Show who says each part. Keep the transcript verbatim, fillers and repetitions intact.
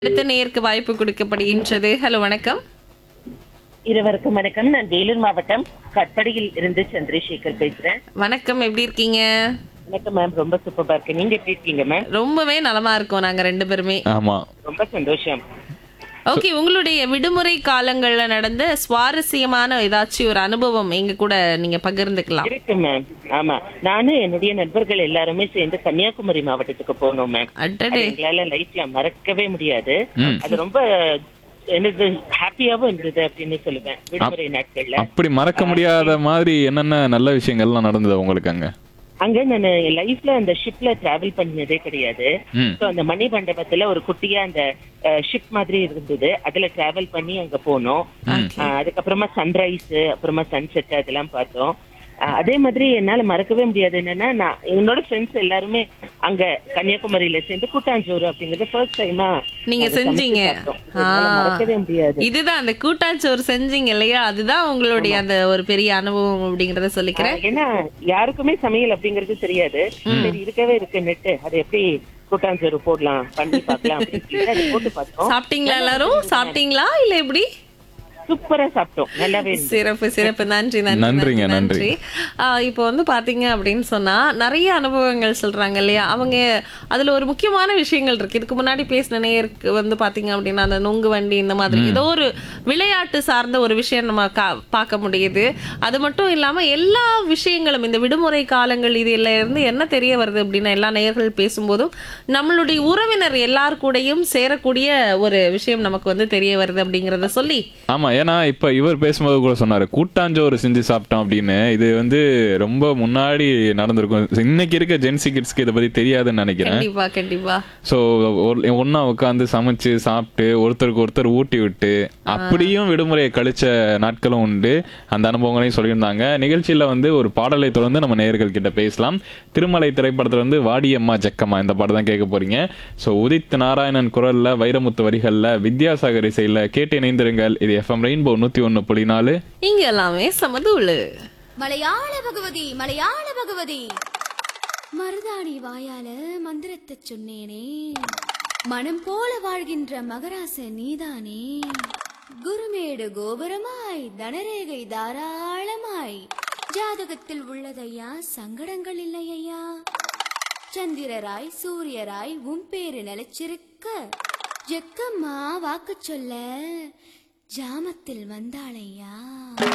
Speaker 1: அடுத்த நேருக்கு வாய்ப்பு கொடுக்கப்படுகின்றது. ஹலோ வணக்கம்.
Speaker 2: இருவருக்கும் வணக்கம். நான் வேலூர் மாவட்டம் கட்படியில் இருந்து சந்திரசேகர் பேசுறேன்.
Speaker 1: வணக்கம், எப்படி இருக்கீங்க?
Speaker 2: வணக்கம் மேம், ரொம்ப சூப்பரா இருக்கு. நீங்க எப்படி இருக்கீங்க மேம்?
Speaker 1: ரொம்பவே நலமா இருக்கோம் நாங்க ரெண்டு பேருமே.
Speaker 3: ஆமா.
Speaker 2: ரொம்ப சந்தோஷம்.
Speaker 1: ஓகே, உங்களுடைய விடுமுறை காலங்கள்ல நடந்த சுவாரஸ்யமான ஏதாச்சும் ஒரு அனுபவம் எங்க கூட நீங்க பகிர்ந்துக்கலாம்.
Speaker 2: இருக்கு மேம். ஆமா, நானும் என்னுடைய நண்பர்கள் எல்லாருமே சேர்ந்து கன்னியாகுமரி மாவட்டத்துக்கு போனோம் மேம்.
Speaker 1: அடடே.
Speaker 2: அது எங்களால லைஃப்ல மறக்கவே முடியாது. அது ரொம்ப எனக்கு ஹாப்பியாவும் இருந்தது அப்படின்னு சொல்லுவேன் விடுமுறை நாட்கள்ல.
Speaker 3: அப்படி மறக்க முடியாத மாதிரி என்னென்ன நல்ல விஷயங்கள்லாம் நடந்தது உங்களுக்கு அங்க?
Speaker 2: அங்க நான் லைஃப்ல அந்த ஷிப்ல டிராவல் பண்ணதே கிடையாது.
Speaker 3: ம்.
Speaker 2: சோ அந்த மணி மண்டபத்துல ஒரு குட்டியா அந்த ஷிப் மாதிரி இருந்தது. அதுல டிராவல் பண்ணி அங்க போனோம். அஹ் அதுக்கப்புறமா சன்ரைஸ், அப்புறமா சன்செட் அதெல்லாம் பார்த்தோம். அஹ் அதே மாதிரி என்னால மறக்கவே முடியாது என்னன்னா, நான் என்னோட ஃப்ரெண்ட்ஸ் எல்லாருமே அங்க கன்னியாகுமரியில சேர்ந்து கூட்டாஞ்சோறு அப்படிங்கறது ஃபர்ஸ்ட் டைமா
Speaker 1: நீங்க செஞ்சீங்க. ஆ.
Speaker 2: மறக்கவே முடியாது.
Speaker 1: இதுதான் அந்த கூட்டாச்சோறு செஞ்சீங்க இல்லையா, அதுதான் உங்களுடைய அந்த ஒரு பெரிய அனுபவம் அப்படிங்கறத சொல்லிக்கிறேன்.
Speaker 2: அஹ் ஏன்னா யாருக்குமே சமையல் அப்படிங்கறது தெரியாது. சரி, இருக்கவே இருக்கு நெட்டு, அதை எப்படி கூட்டாஞ்சோறு போடலாம் பண்ணி பார்க்கலாம் அப்படின்னு சொல்லிட்டு அதை போட்டு பார்த்தோம்.
Speaker 1: சாப்பிட்டீங்களா எல்லாரும்? சாப்பிட்டீங்களா இல்ல எப்படி?
Speaker 2: சூப்பரா சாப்பிட்டோம். நல்லாவே இருந்துச்சு.
Speaker 1: சிறப்பு சிறப்பு, நன்றி நன்றி
Speaker 3: நன்றிங்க, நன்றி.
Speaker 1: ஆஹ் இப்போ வந்து பாத்தீங்க அப்படின்னு சொன்னா நிறைய அனுபவங்கள் சொல்றாங்க இல்லையா, அவங்க அதுல ஒரு முக்கியமான விஷயங்கள் இருக்கு. இதுக்கு முன்னாடி பேசின நேருக்கு வந்து பாத்தீங்க அப்படின்னா அந்த நொங்கு வண்டி இந்த மாதிரி ஏதோ ஒரு விளையாட்டு சார்ந்த ஒரு விஷயம் நம்ம கா- பார்க்க முடியுது. அது மட்டும் இல்லாம எல்லா விஷயங்களும் இந்த விடுமுறை காலங்கள் இது எல்லாம் இருந்து என்ன தெரிய வருது அப்படின்னா, எல்லா நேயர்கள் பேசும்போதும் நம்மளுடைய உறவினர் எல்லார் கூடயும் சேரக்கூடிய ஒரு விஷயம் நமக்கு வந்து தெரிய வருது அப்படிங்கறத சொல்லி.
Speaker 3: ஆமா, ஏன்னா இப்ப இவர் பேசும்போது கூட சொன்னாரு கூட்டாஞ்சோறு செஞ்சு சாப்பிட்டோம் அப்படின்னு. இது வந்து ரொம்ப முன்னாடி நடந்திருக்கும். இன்னைக்கு இருக்க ஜென்சி கிட்ஸ்க்கு இதை பத்தி தெரியாதுன்னு நினைக்கிறேன்.
Speaker 1: கண்டிப்பா கண்டிப்பா.
Speaker 3: ஸோ ஒன்னா உட்காந்து சமைச்சு சாப்பிட்டு ஒருத்தருக்கு ஒருத்தர் ஊட்டி விட்டு அப்படியும் விடுமுறையை கழிச்ச நாட்களும் உண்டு. அந்த அனுபவங்களையும் சொல்லியிருந்தாங்க. நிகழ்ச்சியில வந்து ஒரு பாடலை தொடர்ந்து நம்ம நேயர்கள் கிட்ட பேசலாம். திருமலை திரைப்படத்துல வந்து வாடியம்மா ஜக்கம்மா இந்த பாடம் தான் கேட்க போறீங்க. ஸோ உதித் நாராயணன் குரல்ல, வைரமுத்து வரிகள்ல, வித்யாசாகர் இசையில கேட்டு இணைந்திருங்கள். இது எஃப்எம் ரெயின்போ நூத்தி ஒன்னு புள்ளி நாலு.
Speaker 1: இங்க எல்லாமே சமதூளு.
Speaker 4: மலையாள பகவதி மலையாள பகவதி மருதாணி வாயால மந்திரத்தை சொன்னேனே, மனம் போல வாழ்கின்ற மகராச நீதானே, குருமேடு கோபுரமாய் தனரேகை தாராளமாய், ஜாதகத்தில் உள்ளதையா சங்கடங்கள் இல்லையா, சந்திரராய் சூரியராய் உன் பேரு நிலைச்சிருக்க, ஜக்கம்மா வாக்கு சொல்ல ஜாமத்தில் வந்தாளையா.